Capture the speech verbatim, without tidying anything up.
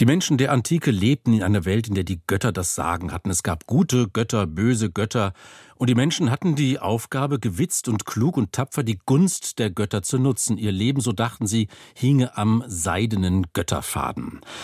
Die Menschen der Antike lebten in einer Welt, in der die Götter das Sagen hatten. Es gab gute Götter, böse Götter. Und die Menschen hatten die Aufgabe, gewitzt und klug und tapfer die Gunst der Götter zu nutzen. Ihr Leben, so dachten sie, hinge am seidenen Götterfaden.